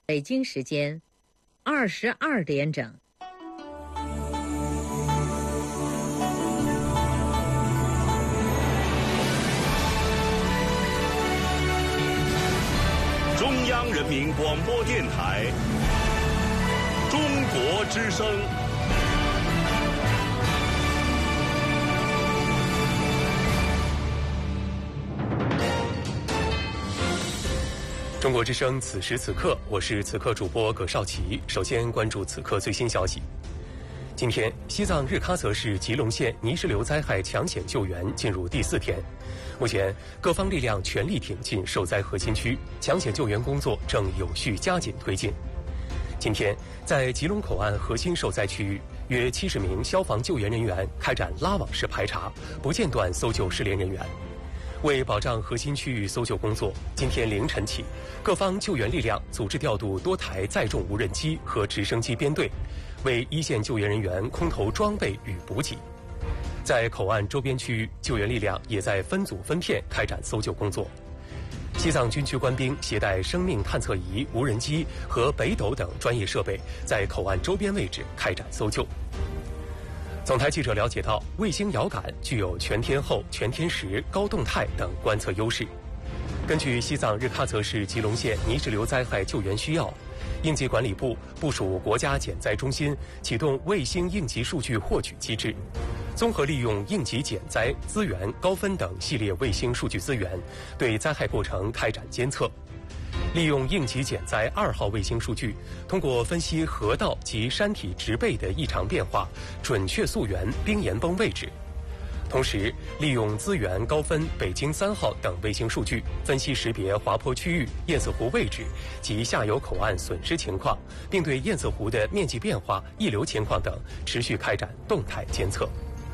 北京时间22点整。 中央人民广播电台中国之声。 中国之声，此时此刻，我是此刻主播葛少奇。首先关注此刻最新消息。今天，西藏日喀则市吉隆县泥石流灾害抢险救援进入第4天。目前，各方力量全力挺进受灾核心区，抢险救援工作正有序加紧推进。今天，在吉隆口岸核心受灾区域，约70名消防救援人员开展拉网式排查，不间断搜救失联人员。为保障核心区域搜救工作，今天凌晨起，各方救援力量组织调度多台载重无人机和直升机编队，为一线救援人员空投装备与补给。在口岸周边区域，救援力量也在分组分片开展搜救工作。西藏军区官兵携带生命探测仪、无人机和北斗等专业设备，在口岸周边位置开展搜救。总台记者了解到，卫星遥感具有全天候、全天时、高动态等观测优势。根据西藏日喀则市吉隆县泥石流灾害救援需要，应急管理部部署国家减灾中心，启动卫星应急数据获取机制，综合利用应急减灾、资源、高分等系列卫星数据资源，对灾害过程开展监测。利用应急减灾2号卫星数据，通过分析河道及山体植被的异常变化，准确溯源冰岩崩位置。同时，利用资源高分北京3号等卫星数据，分析识别滑坡区域、堰塞湖位置及下游口岸损失情况，并对堰塞湖的面积变化、溢流情况等持续开展动态监测。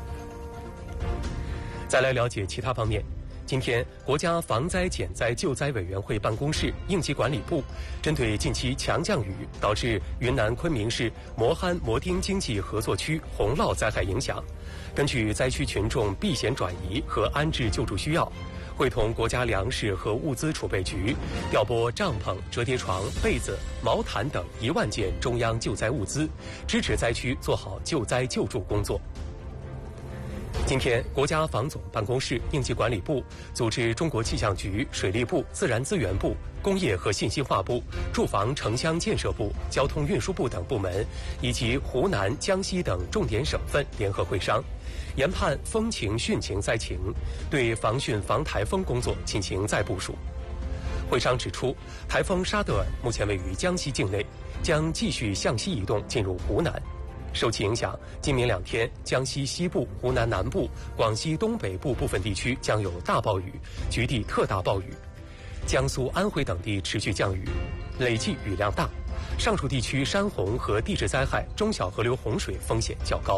再来了解其他方面。今天，国家防灾减灾救灾委员会办公室、应急管理部针对近期强降雨导致云南昆明市磨憨磨丁经济合作区洪涝灾害影响，根据灾区群众避险转移和安置救助需要，会同国家粮食和物资储备局调拨帐篷、折叠床、被子、毛毯等1万件中央救灾物资，支持灾区做好救灾救助工作。今天，国家防总办公室、应急管理部组织中国气象局、水利部、自然资源部、工业和信息化部、住房城乡建设部、交通运输部等部门，以及湖南、江西等重点省份联合会商，研判风情、汛情灾情，对防汛防台风工作进行再部署。会商指出，台风沙德尔目前位于江西境内，将继续向西移动进入湖南。受其影响，今明2天，江西西部、湖南南部、广西东北部部分地区将有大暴雨，局地特大暴雨；江苏、安徽等地持续降雨，累计雨量大。上述地区山洪和地质灾害、中小河流洪水风险较高。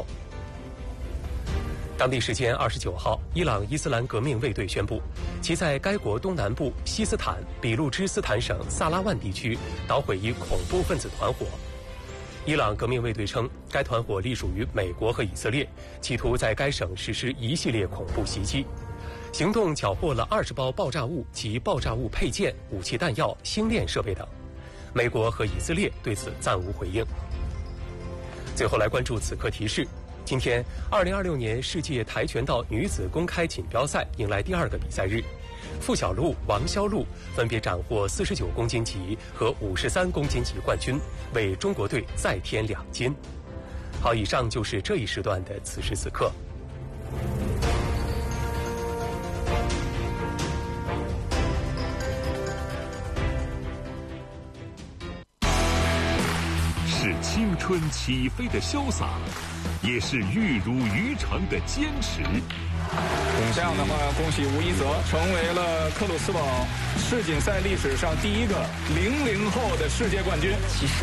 当地时间29号，伊朗伊斯兰革命卫队宣布，其在该国东南部西斯坦比路支斯坦省萨拉万地区捣毁一恐怖分子团伙。伊朗革命卫队称，该团伙隶属于美国和以色列，企图在该省实施一系列恐怖袭击。行动缴获了20包爆炸物及爆炸物配件、武器弹药、星链设备等。美国和以色列对此暂无回应。最后来关注此刻提示。今天，2026年世界跆拳道女子公开锦标赛迎来第2个比赛日。付小璐、王潇璐分别斩获49公斤级和53公斤级冠军，为中国队再添2金。好，以上就是这一时段的此时此刻。 是青春起飞的潇洒，也是玉如渔场的坚持。 这样的话，恭喜吴一泽成为了克鲁斯堡世锦赛历史上第1个00后的世界冠军。 其实